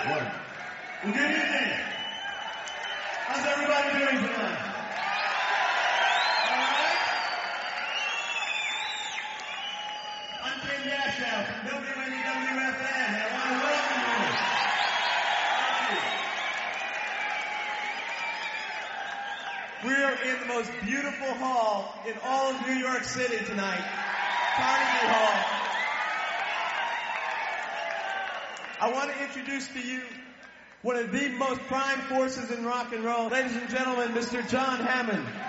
One. Well, good evening. How's everybody doing tonight? All right? I'm Ken Yashow from WNEW-FM, and I want to welcome you. We are in the most beautiful hall in all of New York City tonight, Carnegie Hall. I want to introduce to you one of the most prime forces in rock and roll. Ladies and gentlemen, Mr. John Hammond.